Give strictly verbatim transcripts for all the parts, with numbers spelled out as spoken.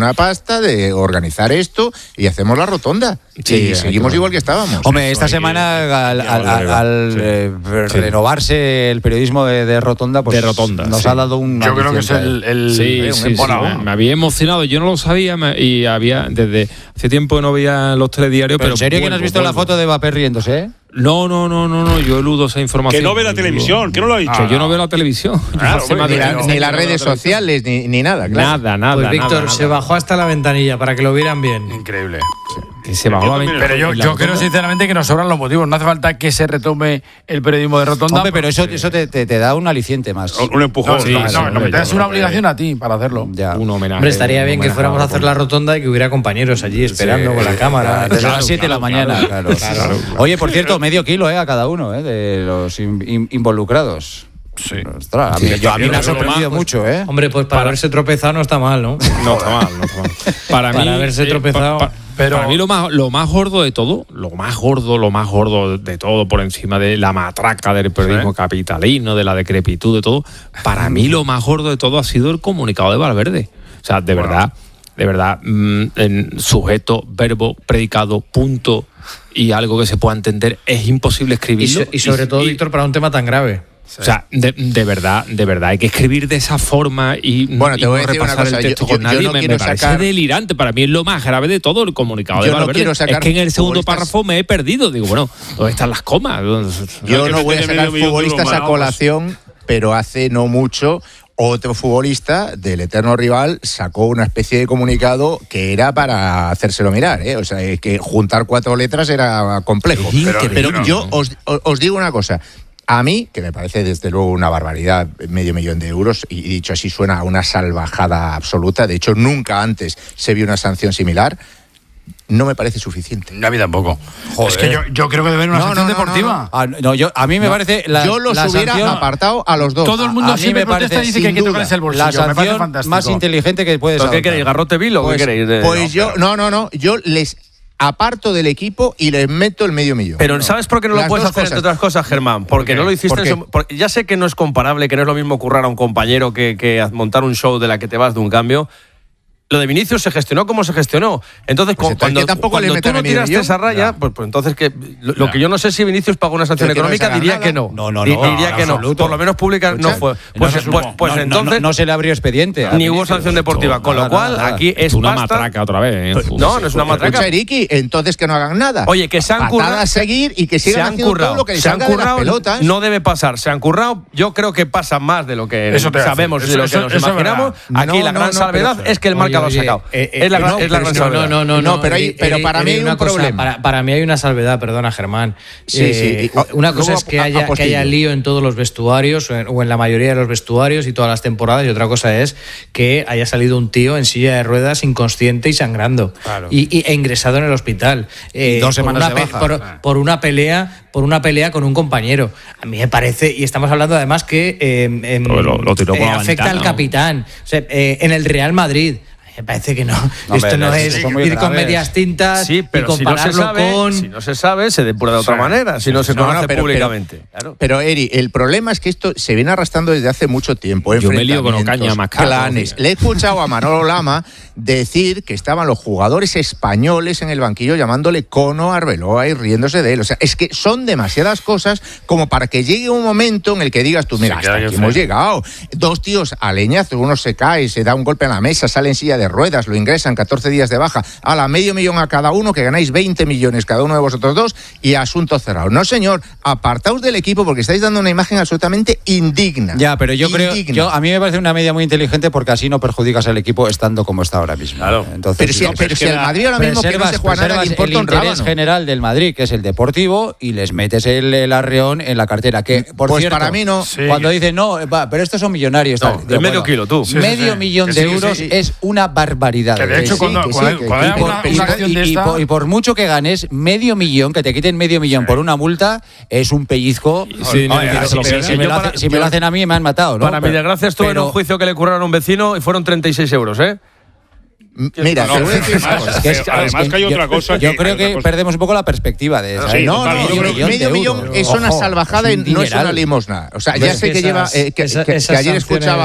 una pasta de organizar esto y hacemos la rotonda. Sí, y seguimos igual que estábamos. Hombre, esta semana que, al, al, al, al eh, sí. renovarse el periodismo de, de Rotonda, pues de Rotonda, nos sí. ha dado un... Yo creo que es el... el sí, eh, sí, sí, me, me había emocionado, yo no lo sabía me, y había desde hace tiempo que no veía los telediarios. ¿Pero pero en serio vuelvo, que no has visto vuelvo. la foto de Mbappé riéndose, eh? No, no, no, no, no, yo eludo esa información. Que no ve la televisión, que no lo ha dicho. Que yo no veo la televisión. Claro, no ni, la, ni las redes sociales, ni, ni nada, claro. Nada, nada. Pues Víctor, nada, nada. se bajó hasta la ventanilla para que lo vieran bien. Increíble. Sí. Que se bajó la ventanilla. Pero yo, yo creo sinceramente que nos sobran los motivos. No hace falta que se retome el periodismo de Rotonda. Hombre, pero eso, eso te, te, te da un aliciente más. Un empujón. No, sí, no, no, no, me das una obligación a ti para hacerlo. Ya. Un homenaje. Hombre, estaría bien que fuéramos a hacer la rotonda y que hubiera compañeros allí esperando Sí, con la cámara. Desde las siete de la mañana, claro. Claro, claro. Oye, por cierto, medio kilo eh, a cada uno eh, de los in, in, involucrados. Sí. Ostras, a mí, yo, a mí me ha sorprendido pues, mucho, ¿eh? Hombre, pues para, para haberse tropezado no está mal, ¿no? No está mal, no está mal. Para, para mí, haberse tropezado. Eh, pa, pa, pero para mí lo más, lo más gordo de todo, lo más gordo, lo más gordo de todo, por encima de la matraca del periodismo sí. capitalino, de la decrepitud, de todo, para mí lo más gordo de todo ha sido el comunicado de Valverde. O sea, de bueno. verdad, de verdad, mmm, en sujeto, verbo, predicado, punto y algo que se pueda entender, es imposible escribirlo. Y, so, y sobre y, todo, y, Víctor, para un tema tan grave. O sea, de, de verdad, de verdad, hay que escribir de esa forma y, bueno, te y voy no a decir repasar una cosa, el texto yo, con yo, nadie. yo no me, quiero me parece sacar... delirante. Para mí es lo más grave de todo el comunicado yo de Valverde. No es que en el segundo párrafo me he perdido. Digo, bueno, ¿dónde están las comas? Yo no voy a sacar futbolistas a colación, pero hace no mucho otro futbolista del eterno rival sacó una especie de comunicado que era para hacérselo mirar, ¿eh? O sea, que juntar cuatro letras era complejo. Pero, pero yo os, os digo una cosa. A mí, que me parece desde luego una barbaridad, medio millón de euros, y dicho así suena a una salvajada absoluta, de hecho nunca antes se vio una sanción similar, no me parece suficiente. A mí tampoco. Joder. Es que yo, yo creo que debe haber una no, sanción no, no, deportiva. No, no. Ah, no, yo, a mí me no. parece... La, yo los la hubiera sanción, apartado a los dos. Todo el mundo a siempre protesta y dice que hay que tocarse el bolsillo. La sanción me parece fantástico. más inteligente que puedes ¿Qué queréis, garrote vil o pues, qué queréis? De, pues no, yo, no, no, no, yo les... aparto del equipo y les meto el medio millón. Pero ¿sabes por qué no Las lo puedes hacer, cosas. entre otras cosas, Germán? Porque ¿Por no lo hiciste... ¿Por en, porque ya sé que no es comparable, que no es lo mismo currar a un compañero que, que montar un show de la que te vas de un cambio. Lo de Vinicius se gestionó como se gestionó. Entonces, pues cuando, tampoco cuando tú no tiraste esa raya, no. pues, pues entonces que lo, lo que yo no sé si Vinicius pagó una sanción económica, no diría nada. que no. No, no, no. Diría no, que no. Absoluto. Por lo menos pública no fue. Pues, no, pues, pues no, entonces... No, no, no se le abrió expediente. Ni hubo sanción deportiva. Esto, con nada, lo cual, nada, nada. aquí es una pasta. matraca otra vez. ¿eh? No, no es una matraca. Escucha, Eriki, entonces que no hagan nada. Oye, que se han currado. a seguir y que sigan haciendo currado, todo lo que les se han salga currado, de las pelotas. No debe pasar. Se han currado. Yo creo que pasa más de lo que eso sabemos y de lo que nos imaginamos. Aquí la gran salvedad es que el marca lo ha sacado. Es la gran No, no, no, no, pero, hay, pero para mí hay un cosa, problema. Para, para mí hay una salvedad, perdona, Germán. Sí, eh, sí. Una cosa es que haya, que haya lío en todos los vestuarios o en, o en la mayoría de los vestuarios y todas las temporadas, y otra cosa es que haya salido un tío en silla de ruedas inconsciente y sangrando claro. y, y, e ingresado en el hospital. Eh, Dos semanas por una, de baja. Por, por una pelea, por una pelea con un compañero. A mí me parece, y estamos hablando además que eh, eh, lo, lo tiró por eh, la afecta ventana, al capitán. O sea, eh, en el Real Madrid. Me parece que no. no Esto no es ir graves. con medias tintas sí, pero y compararlo si no se sabe, con... Si no se sabe, se depura de otra sí, manera. Si no se no, conoce no, pero, públicamente. Pero, claro. pero, Eri, el problema es que esto se viene arrastrando desde hace mucho tiempo. Yo me lío con Ocaña más caro. Planes. Le he escuchado a Manolo Lama decir que estaban los jugadores españoles en el banquillo llamándole cono a Arbeloa y riéndose de él. O sea, es que son demasiadas cosas como para que llegue un momento en el que digas tú, mira, hasta aquí hemos llegado. Dos tíos a leñazos, uno se cae, se da un golpe en la mesa, sale en silla de ruedas, lo ingresan, catorce días de baja, a la medio millón a cada uno, que ganáis veinte millones cada uno de vosotros dos y asunto cerrado. No, señor, apartaos del equipo porque estáis dando una imagen absolutamente indigna. Ya, pero yo indigna. creo, yo, a mí me parece una medida muy inteligente porque así no perjudicas al equipo estando como está ahora mismo. Claro. Entonces, pero si, no, pero si el Madrid ahora mismo que no se juega nada, le importa un rábano. El interés general del Madrid, que es el deportivo, y les metes el, el arreón en la cartera. Que, por pues cierto, para mí no. Sí. Cuando dicen, no, va, pero estos son millonarios. No, tal. de medio bueno, kilo, tú. Sí, medio sí, sí. millón de sí, euros sí, sí. es una barbaridad. Que de hecho, sí, cuando, que cuando, sí, cuando que, hay y, una, por, una acción y, de y, esta... por, y por mucho que ganes, medio millón, que te quiten medio millón sí. por una multa, es un pellizco. Sí, no, no, si, si, si, me lo hace, si me lo hacen a mí, me han matado, ¿no? Para pero, mi desgracia, estuve pero, en un juicio que le curraron a un vecino y fueron treinta y seis euros, ¿eh? Mira, no, no, además, es que, es, además que hay otra cosa. Yo que, creo que cosa. perdemos un poco la perspectiva de eso. Sí, no, no, yo creo que medio millón es una salvajada y no es una limosna. O sea, ya sé que lleva, eh, que, que, que ayer escuchaba.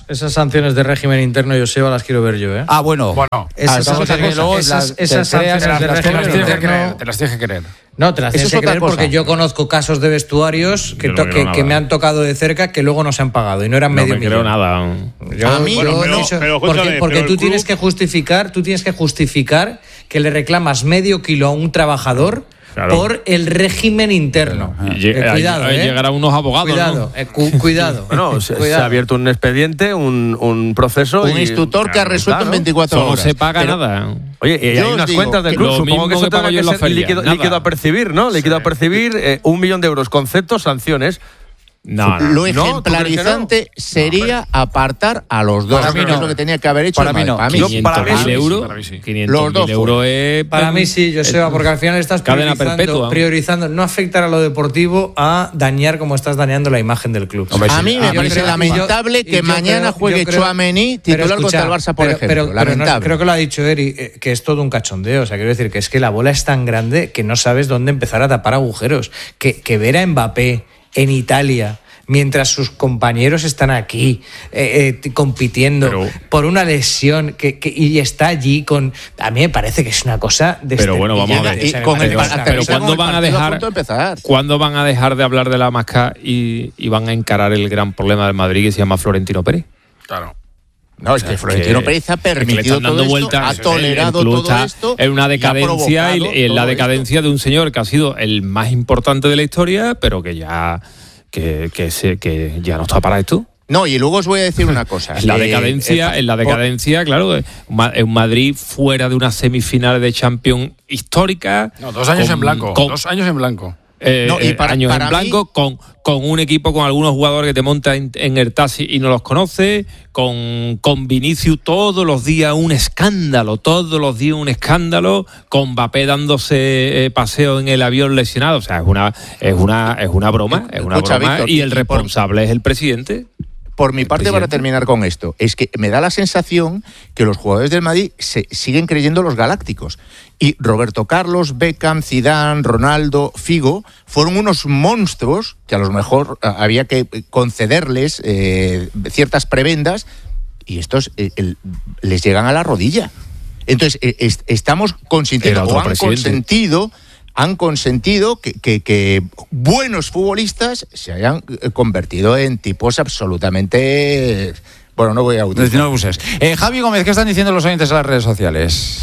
Esas sanciones de régimen interno, Joseba, las quiero ver yo, ¿eh? Ah, bueno. Bueno, esas, ah, esas, que luego esas, las, esas sanciones te, de las, te, las régimen tienes que creer, interno. te las tienes que creer. No, te las tienes Eso que es otra creer cosa. porque yo conozco casos de vestuarios que, Yo no to- creo que, que nada. me han tocado de cerca que luego no se han pagado y no eran No medio me millón. creo nada. Yo- A mí, yo bueno, pero- no sé, pero porque, escúchame, porque pero tú el tienes club- que justificar, tú tienes que justificar que le reclamas medio kilo a un trabajador Claro. por el régimen interno. Y Eh, lleg- cuidado, ahí eh. llegarán unos abogados, Cuidado, ¿no? eh, cu- cuidado. Bueno, se, se Cuidado. ha abierto un expediente, un, un proceso. Un y, instructor que ha Claro, resuelto en claro. veinticuatro Eso no horas. se paga Pero- nada. Oye, y Yo hay os unas digo cuentas del que club. lo Supongo mismo que eso que pago tendrá yo que en la ser feria, líquido, nada. líquido a percibir, ¿no? Líquido a percibir, eh, un millón de euros, conceptos, sanciones. No, no. Lo ¿No? ¿Tú crees que ejemplarizante sería apartar a los dos. Para mí que no. es lo que tenía que haber hecho. Para el mí Madrid. no. Para mí, Yo- sí. para mí quinientos mil sí, euros. para mí sí. quinientos Los dos mil euros es. Para mí sí, Joseba, porque al final estás Cadena priorizando, perpetua. priorizando no afectar a lo deportivo a dañar como estás dañando la imagen del club. A mí me Yo parece creo- lamentable y yo- que y yo mañana creo- juegue yo creo- Tchouaméni pero titular escucha, contra el Barça, por pero- ejemplo. pero- pero no- lamentable. creo que lo ha dicho Eri, eh, que es todo un cachondeo. O sea, quiero decir que es que la bola es tan grande que no sabes dónde empezar a tapar agujeros. Que, que ver a Mbappé en Italia mientras sus compañeros están aquí eh, eh, compitiendo Pero- por una lesión que, que- y está allí con... A mí me parece que es una cosa de Pero bueno, vamos a ver. Y con el Pero, pa- pero aterriza ¿cuándo con el van a partido dejar? punto de empezar. ¿Cuándo van a dejar de hablar de la máscara y, y van a encarar el gran problema del Madrid que se llama Florentino Pérez? Claro. No, es que Florentino que- Pérez ha es que le permitido están dando todo esto, vueltas. ha El- tolerado el club todo está esto. en una y ha decadencia y, provocado y en la todo decadencia de un señor que ha sido el más importante de la historia, pero que ya que, que, se, que ya no está para esto. No, y luego os voy a decir una cosa. En la Eh, decadencia, eh, en la decadencia, claro, eh, Ma- en Madrid fuera de una semifinal de Champions histórica. No, dos años con- en blanco. con- Dos años en blanco. eh, No, y eh, para- años para en blanco, mí- con, con un equipo con algunos jugadores que te montan en, en el taxi y no los conoces, con, con Vinicius todos los días un escándalo, todos los días un escándalo, con Mbappé dándose eh, paseo en el avión lesionado. O sea, es una, es una, es una broma, es una Escucha, broma. Víctor, y el y por- responsable es el presidente. Por mi parte, para presidente. terminar con esto, es que me da la sensación que los jugadores del Madrid se siguen creyendo los galácticos. Y Roberto Carlos, Beckham, Zidane, Ronaldo, Figo fueron unos monstruos que a lo mejor eh, había que concederles eh, ciertas prebendas y estos eh, el- les llegan a la rodilla. Entonces, eh, est- estamos consintiendo Era otro o han presidente. consentido han consentido que, que- que buenos futbolistas se hayan eh, convertido en tipos absolutamente... Bueno, no voy a utilizar. No abuses. Eh, Javi Gómez, ¿qué están diciendo los oyentes en las redes sociales?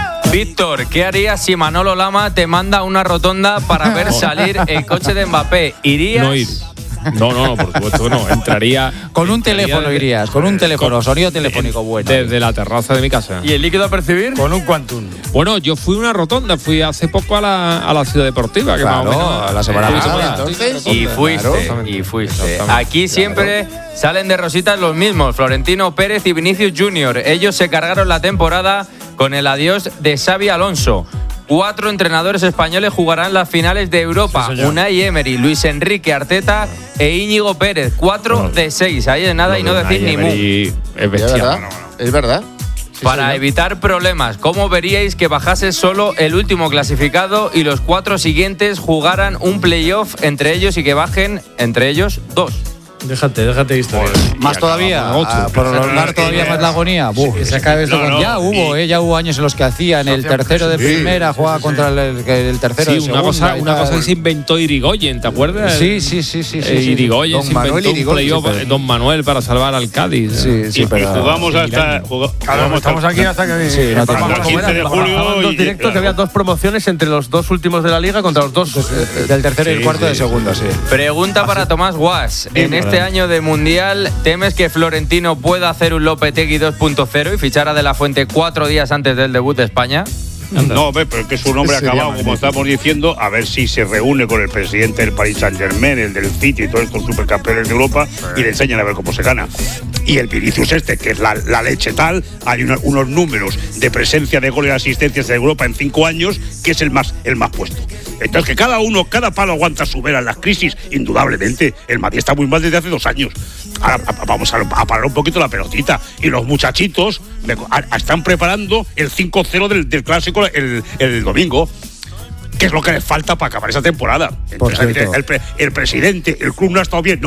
Víctor, ¿qué harías si Manolo Lama te manda a una rotonda para ver salir el coche de Mbappé? ¿Irías? No ir. No, no, no, por supuesto que no. Entraría. Con un entraría teléfono de- irías, con un teléfono, con- sonido telefónico bueno. Desde la terraza de mi casa. ¿Y el líquido a percibir? Con un Quantum. Bueno, yo fui a una rotonda, fui hace poco a la, a la ciudad deportiva. Que Claro, más o menos, a la semana eh, pasada. Entonces, Y fuiste, Exactamente. y fuiste. Exactamente. Aquí siempre salen de rositas los mismos, Florentino Pérez y Vinicius Junior. Ellos se cargaron la temporada con el adiós de Xavi Alonso. Cuatro entrenadores españoles jugarán las finales de Europa. Sí, señor. Unai Emery, Luis Enrique Arteta e Íñigo Pérez. Cuatro Bueno, de seis. Ahí de nada y no decir ni mu. Y es ¿Es bestial. verdad? ¿Es verdad? Sí, Para señor. evitar problemas, ¿cómo veríais que bajase solo el último clasificado y los cuatro siguientes jugaran un playoff entre ellos y que bajen entre ellos dos? Déjate, déjate de historia. Más todavía, ocho. ah, por prolongar todavía más la agonía. Buf, Que se acabe esto No, con- no. ya hubo, eh, ya hubo años en los que hacían el tercero de primera, jugaba contra el, el- el tercero Sí, de una segunda. cosa, y una tal. cosa que se inventó Irigoyen, ¿te acuerdas? Sí, sí, sí, sí. sí, Eh, sí. Irigoyen Don se Manuel inventó un Irigoyen, playoff, sí, pero- eh, Don Manuel para salvar al Cádiz. Sí, sí, y, pero... y jugamos hasta. juga- Claro, jugamos estamos hasta- aquí hasta que. Sí, no te hasta el pases. quince de julio. Jugaban dos y- directos claro. que había dos promociones entre los dos últimos de la liga contra los dos. eh, Del tercero y el Sí, cuarto sí. de segundo, sí. Pregunta para Tomás Guas. En este año de Mundial, ¿temes que Florentino pueda hacer un Lopetegui dos punto cero y fichar a De La Fuente cuatro días antes del debut de España? No, ve, pero es que es un hombre Sería acabado, magnífico. como estamos diciendo, a ver si se reúne con el presidente del Paris Saint-Germain, el del City y todos estos supercampeones de Europa y le enseñan a ver cómo se gana. Y el Vinicius este, que es la, la leche tal, hay una- unos números de presencia de goles y asistencias de Europa en cinco años, que es el más, el más puesto. Entonces, que cada uno, cada palo aguanta su vela en las crisis, indudablemente. El Madrid está muy mal desde hace dos años. Ahora a- a- vamos a, a parar un poquito la pelotita. Y los muchachitos me- a- a- están preparando el cinco cero del, del clásico el, el domingo. Que es lo que les falta para acabar esa temporada. Entonces, cierto. el, pre- el presidente, el club no ha estado bien, no.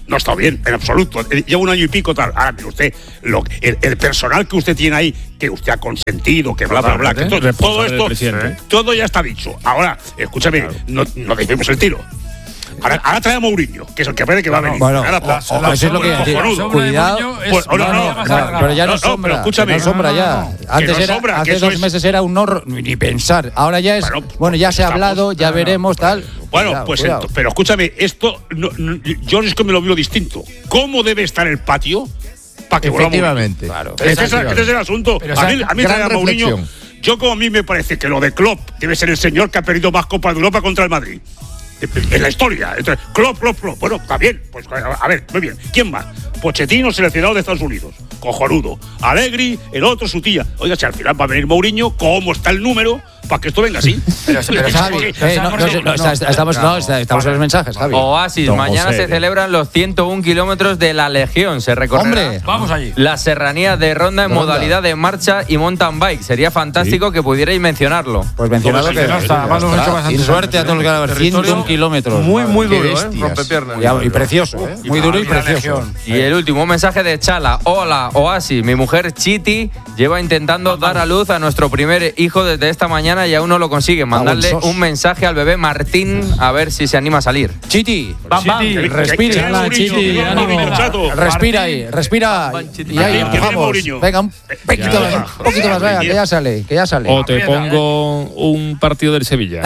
no está bien, en absoluto. Lleva un año y pico tal. Ahora, mire usted, lo, el, el personal que usted tiene ahí, que usted ha consentido, que bla, bla, bla, que todo, todo esto, todo ya está dicho. Ahora, escúchame, claro. no, no decimos el tiro. Ahora, ahora trae a Mourinho, que es el que parece que va a venir. Bueno, ahora, la, la, eso es lo que decir. Cuidado. Pues, no, no, no, no, no, pero ya no, no sombra. Pero escúchame. No sombra ya. Antes no era, sombra, hace dos es... meses era un horror. Ni pensar. Ahora ya es. Bueno, bueno ya se ha hablado, ya veremos, tal. Bueno, cuidado, pues, cuidado. Ento, pero escúchame, esto. No, no, yo es que me lo veo distinto. ¿Cómo debe estar el patio para que volvamos? Efectivamente. Claro. Ese, es, ese es el asunto. Pero a mí, a mí trae a Mourinho. Yo, como a mí me parece que lo de Klopp debe ser el señor que ha perdido más Copas de Europa contra el Madrid. En la historia. Entonces, Klopp, Klopp, Klopp. Bueno, está bien. Pues a ver, muy bien. ¿Quién más? Pochettino, seleccionado de Estados Unidos. Cojonudo. Allegri, el otro, su tía. Oiga, si al final va a venir Mourinho, ¿cómo está el número para que esto venga así? Pero, pero Javi, eh, no, no, no, no, estamos, no, estamos en los mensajes, Javi. Oasis, Don mañana José. Se celebran los ciento un kilómetros de la Legión. Se recorrerá Hombre, vamos allí. La serranía de Ronda en Ronda. Modalidad de marcha y mountain bike. Sería fantástico sí. que pudierais mencionarlo. Pues mencionarlo que no está. Sin suerte a todos los que van a ver ciento un kilómetros. Muy, muy duro, ¿eh? Rompepiernas. Y precioso, ¿eh? Muy duro y precioso. Y el último mensaje de Chala. Hola, Oasis. Mi mujer Chiti lleva intentando dar a luz a nuestro primer hijo desde esta mañana y aún no lo consigue. Mandarle un mensaje al bebé Martín a ver si se anima a salir. Chiti, bam, bam, respira. Chiti, respira ahí, respira. Y ahí empujamos. Venga, un poquito más, un poquito más, venga, que ya sale, que ya sale. O te pongo un partido del Sevilla.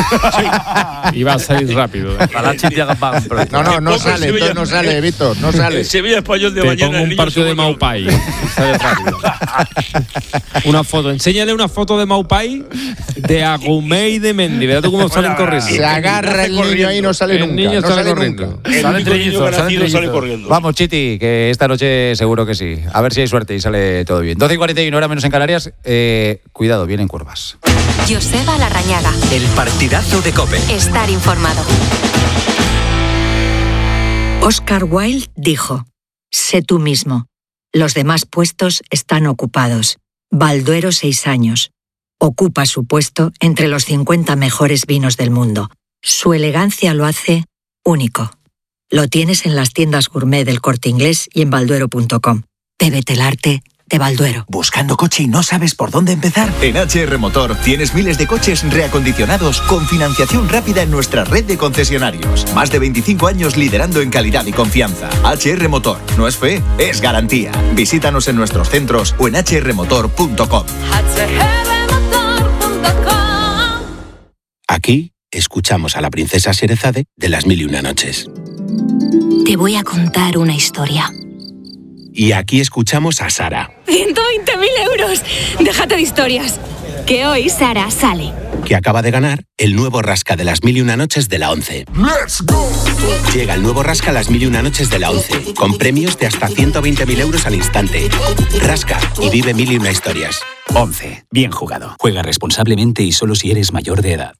Y va a salir rápido. No, no, no sale, entonces no sale, Víctor, no sale. El Sevilla Español de te mañana. Pongo un partido de Maupai. Sale rápido. Una foto, enséñale una foto de Maupai, de Agumé y de Mendy. Verás tú cómo salen corriendo. Se agarra el niño ahí y no sale nunca. El niño no sale, sale corriendo. Nunca. El sale niño nacido sale corriendo. Vamos, Chiti, que esta noche seguro que sí. A ver si hay suerte y sale todo bien. doce y cuarenta y uno, hora menos en Canarias. Eh, cuidado, vienen curvas. Joseba Larrañaga. El partidazo de COPE. Estar informado. Oscar Wilde dijo: sé tú mismo. Los demás puestos están ocupados. Balduero, seis años. Ocupa su puesto entre los cincuenta mejores vinos del mundo. Su elegancia lo hace único. Lo tienes en las tiendas gourmet del Corte Inglés y en balduero punto com. Bébete el arte de Balduero. ¿Buscando coche y no sabes por dónde empezar? En H R Motor tienes miles de coches reacondicionados con financiación rápida en nuestra red de concesionarios. Más de veinticinco años liderando en calidad y confianza. H R Motor. No es fe, es garantía. Visítanos en nuestros centros o en h r motor punto com. Aquí escuchamos a la princesa Sherezade de Las Mil y Una Noches. Te voy a contar una historia. Y aquí escuchamos a Sara, ¡ciento veinte mil euros! Déjate de historias. Que hoy Sara sale. que acaba de ganar el nuevo Rasca de Las Mil y Una Noches de la ONCE. ¡Let's go! Llega el nuevo Rasca Las Mil y Una Noches de la ONCE, con premios de hasta ciento veinte mil euros al instante. Rasca y vive mil y una historias. ONCE. Bien jugado. Juega responsablemente y solo si eres mayor de edad.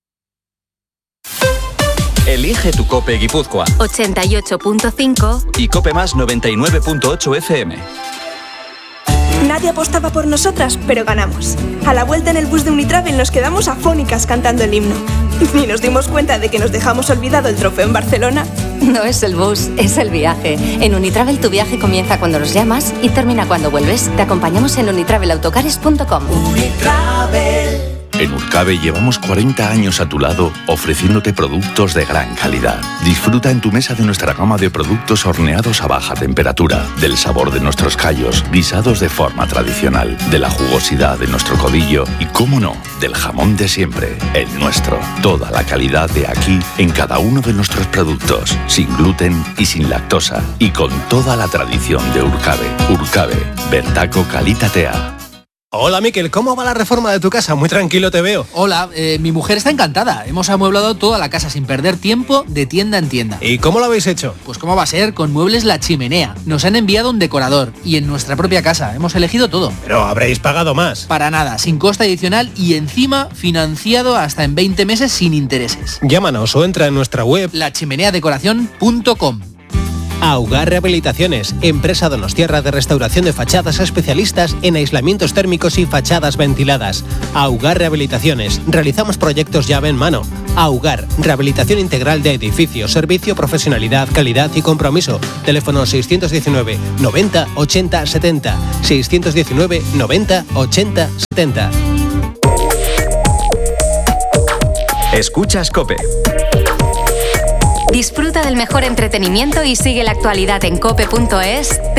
Elige tu COPE Guipúzcoa. ochenta y ocho punto cinco Y COPE Más noventa y nueve punto ocho F M. Nadie apostaba por nosotras, pero ganamos. A la vuelta en el bus de Unitravel nos quedamos afónicas cantando el himno. Ni nos dimos cuenta de que nos dejamos olvidado el trofeo en Barcelona. No es el bus, es el viaje. En Unitravel tu viaje comienza cuando nos llamas y termina cuando vuelves. Te acompañamos en unitravel autocares punto com. Unitravel. En Urcabe llevamos cuarenta años a tu lado ofreciéndote productos de gran calidad. Disfruta en tu mesa de nuestra gama de productos horneados a baja temperatura, del sabor de nuestros callos, guisados de forma tradicional, de la jugosidad de nuestro codillo y, cómo no, del jamón de siempre, el nuestro. Toda la calidad de aquí en cada uno de nuestros productos, sin gluten y sin lactosa, y con toda la tradición de Urcabe. Urcabe, Bertaco Kalitatea. Hola, Miquel, ¿cómo va la reforma de tu casa? Muy tranquilo te veo. Hola, eh, mi mujer está encantada. Hemos amueblado toda la casa sin perder tiempo de tienda en tienda. ¿Y cómo lo habéis hecho? Pues cómo va a ser, con Muebles La Chimenea. Nos han enviado un decorador y en nuestra propia casa. Hemos elegido todo. Pero habréis pagado más. Para nada, sin coste adicional y encima financiado hasta en veinte meses sin intereses. Llámanos o entra en nuestra web la chimenea decoración punto com. Augar Rehabilitaciones, empresa donostiarra de restauración de fachadas, especialistas en aislamientos térmicos y fachadas ventiladas. Augar Rehabilitaciones, realizamos proyectos llave en mano. Augar, rehabilitación integral de edificios, servicio, profesionalidad, calidad y compromiso. Teléfono seiscientos diecinueve noventa ochenta setenta. seiscientos diecinueve noventa ochenta setenta. Escuchas COPE. Disfruta del mejor entretenimiento y sigue la actualidad en cope punto es.